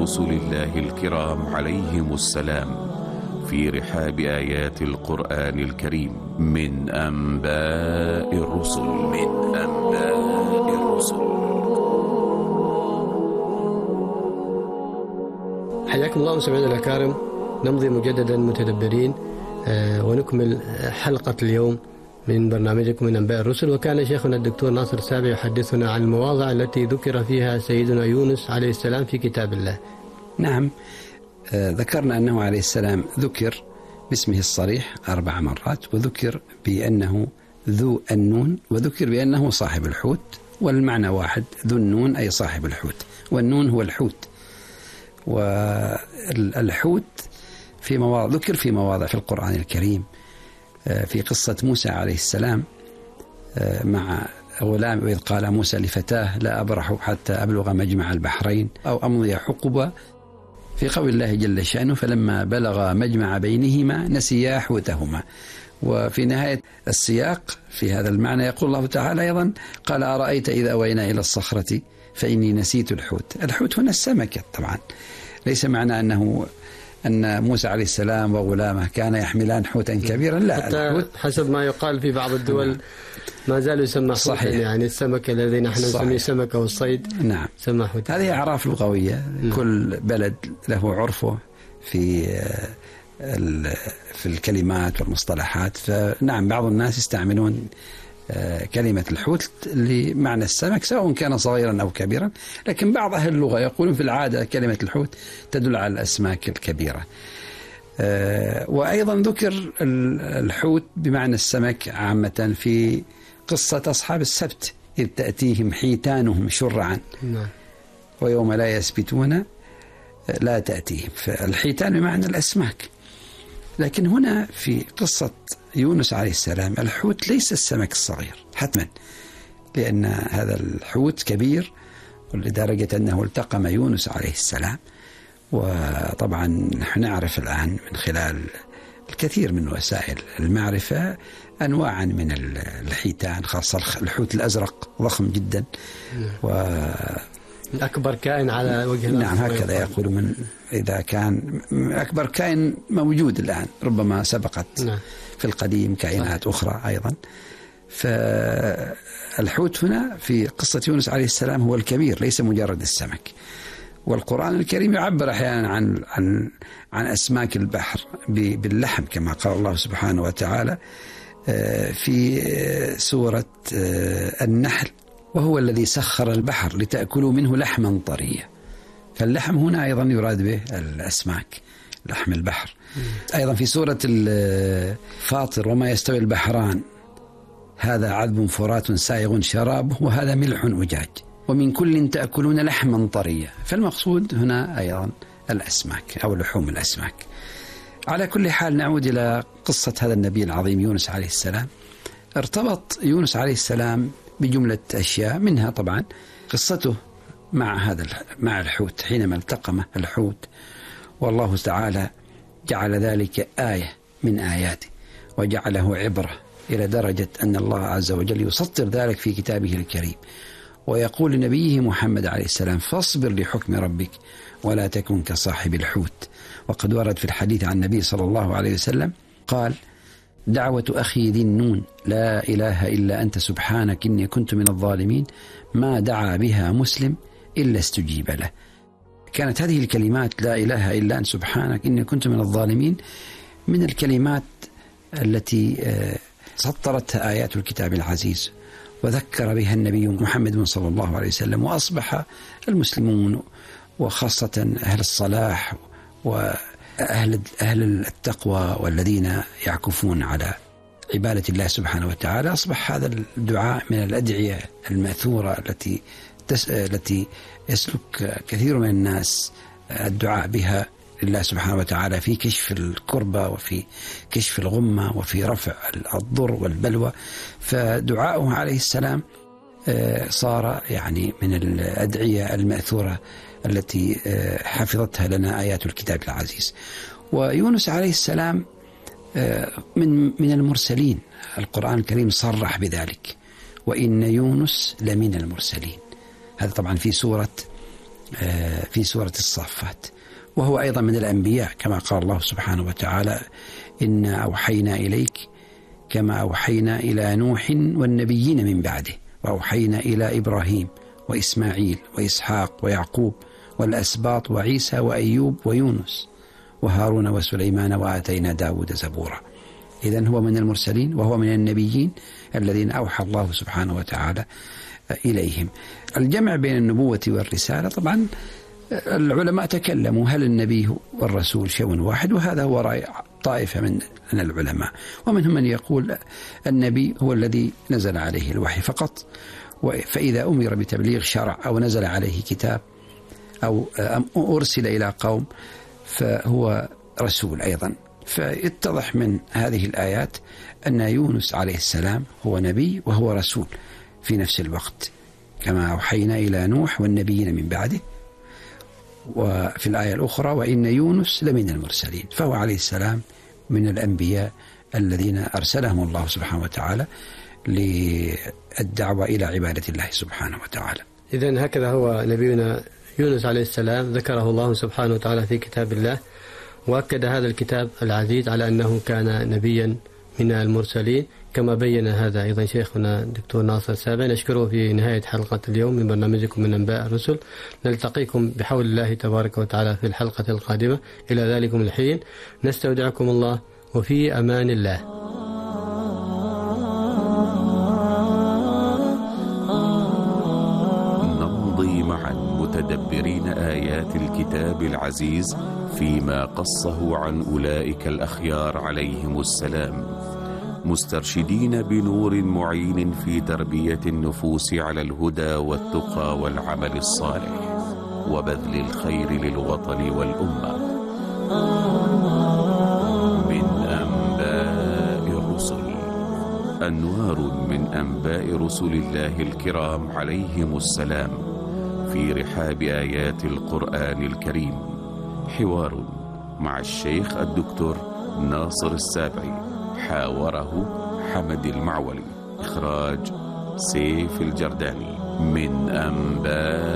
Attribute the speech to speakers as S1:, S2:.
S1: رسل الله الكرام عليهم السلام في رحاب آيات القرآن الكريم من أنباء الرسل.
S2: حياكم الله مستمعينا الأكارم، نمضي مجددا متدبرين ونكمل حلقة اليوم من برنامجكم من أنباء الرسل. وكان شيخنا الدكتور ناصر السابع يحدثنا عن المواضع التي ذكر فيها سيدنا يونس عليه السلام في كتاب الله.
S3: نعم، ذكرنا أنه عليه السلام ذكر باسمه الصريح 4 مرات، وذكر بأنه ذو النون، وذكر بأنه صاحب الحوت، والمعنى واحد، ذو النون أي صاحب الحوت، والنون هو الحوت. والحوت في مواضع ذكر في مواضع في القرآن الكريم، في قصة موسى عليه السلام مع غلام، وإذ قال موسى لفتاه لا أبرح حتى أبلغ مجمع البحرين أو أمضي حقبا، في قول الله جل شأنه فلما بلغ مجمع بينهما نسيا حوتهما. وفي نهاية السياق في هذا المعنى يقول الله تعالى أيضا قال أرأيت إذا أوينا إلى الصخرة فإني نسيت الحوت. الحوت هنا السمكة طبعا، ليس معنى أن موسى عليه السلام وغلامه كان يحملان حوتا كبيرا، لا،
S2: حتى حسب ما يقال في بعض الدول ما زالوا يسمى حوتا، يعني السمكة الذي نحن نسميه سمكة والصيد.
S3: نعم،
S2: سمى حوتا.
S3: هذه أعراف لغوية، كل بلد له عرفه في الكلمات والمصطلحات. فنعم، بعض الناس يستعملون كلمة الحوت لمعنى السمك سواء كان صغيرا أو كبيرا، لكن بعض أهل اللغة يقولون في العادة كلمة الحوت تدل على الأسماك الكبيرة. وأيضا ذكر الحوت بمعنى السمك عامة في قصة أصحاب السبت إذ تأتيهم حيتانهم شرعا ويوم لا يسبتون لا تأتيهم، فالحيتان بمعنى الأسماك. لكن هنا في قصة يونس عليه السلام الحوت ليس السمك الصغير حتما، لأن هذا الحوت كبير، ولدرجة أنه التقم يونس عليه السلام. وطبعا نحن نعرف الآن من خلال الكثير من وسائل المعرفة أنواعا من الحيتان، خاصة الحوت الأزرق ضخم جدا
S2: أكبر كائن على وجه الأرض.
S3: نعم، هكذا يقول، من إذا كان أكبر كائن موجود الآن، ربما سبقت في القديم كائنات أخرى أيضا. فالحوت هنا في قصة يونس عليه السلام هو الكبير، ليس مجرد السمك. والقرآن الكريم يعبر أحيانا عن أسماك البحر باللحم، كما قال الله سبحانه وتعالى في سورة النحل وهو الذي سخر البحر لتأكلوا منه لحما طريا. فاللحم هنا أيضا يراد به الأسماك، لحم البحر. أيضا في سورة الفاطر وما يستوي البحران هذا عذب فرات سائغ شرابه وهذا ملح أجاج ومن كل تأكلون لحما طريا. فالمقصود هنا أيضا الأسماك أو لحوم الأسماك. على كل حال نعود إلى قصة هذا النبي العظيم يونس عليه السلام. ارتبط يونس عليه السلام بجملة أشياء، منها طبعا قصته مع الحوت حينما التقمه الحوت، والله تعالى جعل ذلك آية من آياته وجعله عبرة، إلى درجة أن الله عز وجل يسطر ذلك في كتابه الكريم، ويقول لنبيه محمد عليه السلام فاصبر لحكم ربك ولا تكن كصاحب الحوت. وقد ورد في الحديث عن النبي صلى الله عليه وسلم قال دعوة أخي ذي النون لا إله إلا أنت سبحانك إني كنت من الظالمين ما دعا بها مسلم إلا استجيب له. كانت هذه الكلمات لا إله إلا أنت سبحانك إني كنت من الظالمين من الكلمات التي سطرتها آيات الكتاب العزيز وذكر بها النبي محمد صلى الله عليه وسلم، وأصبح المسلمون وخاصة أهل الصلاح وأهل التقوى والذين يعكفون على عبادة الله سبحانه وتعالى، أصبح هذا الدعاء من الأدعية المأثورة التي يسلك كثير من الناس الدعاء بها لله سبحانه وتعالى في كشف الكربة وفي كشف الغمة وفي رفع الضر والبلوى. فدعاؤه عليه السلام صار يعني من الأدعية المأثورة التي حفظتها لنا آيات الكتاب العزيز. ويونس عليه السلام من المرسلين، القرآن الكريم صرح بذلك وإن يونس لمن المرسلين. هذا طبعا في سورة في سورة الصافات، وهو أيضا من الأنبياء كما قال الله سبحانه وتعالى: إنا أوحينا إليك كما أوحينا إلى نوح والنبيين من بعده وأوحينا إلى إبراهيم وإسماعيل وإسحاق ويعقوب والأسباط وعيسى وأيوب ويونس وهارون وسليمان وآتينا داود زبورا. إذن هو من المرسلين وهو من النبيين الذين أوحى الله سبحانه وتعالى إليهم. الجمع بين النبوة والرسالة، طبعا العلماء تكلموا هل النبي والرسول شيء واحد، وهذا هو رأي طائفة من العلماء، ومنهم من يقول النبي هو الذي نزل عليه الوحي فقط، فإذا أمر بتبليغ شرع أو نزل عليه كتاب أو أرسل إلى قوم فهو رسول أيضا. فيتضح من هذه الآيات أن يونس عليه السلام هو نبي وهو رسول في نفس الوقت، كما أوحينا إلى نوح والنبيين من بعده. وفي الآية الأخرى: وإن يونس لمن المرسلين، فهو عليه السلام من الأنبياء الذين أرسلهم الله سبحانه وتعالى للدعوة إلى عبادة الله سبحانه وتعالى.
S2: إذن هكذا هو نبينا يونس عليه السلام، ذكره الله سبحانه وتعالى في كتاب الله، وأكد هذا الكتاب العزيز على أنه كان نبيا من المرسلين، كما بين هذا أيضا شيخنا الدكتور ناصر السابع. نشكره في نهاية حلقة اليوم من برنامجكم من أنباء الرسل. نلتقيكم بحول الله تبارك وتعالى في الحلقة القادمة. إلى ذلكم الحين نستودعكم الله، وفي أمان الله.
S1: نمضي معا متدبرين آيات الكتاب العزيز فيما قصه عن أولئك الأخيار عليهم السلام، مسترشدين بنور معين في تربية النفوس على الهدى والتقى والعمل الصالح وبذل الخير للوطن والأمة. من أنباء الرسل، أنوار من أنباء رسل الله الكرام عليهم السلام في رحاب آيات القرآن الكريم. حوار مع الشيخ الدكتور ناصر السابعي، حاوره حمد المعولي، إخراج سيف الجرداني. من أنباء